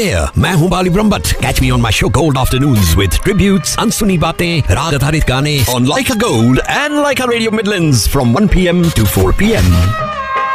There, मैं हूँ बाली Brahmbhatt. Catch me on my show gold afternoons with tributes, अनसुनी बातें, राग आधारित गाने on Lyca gold and Lyca radio Midlands from 1 PM to 4 PM।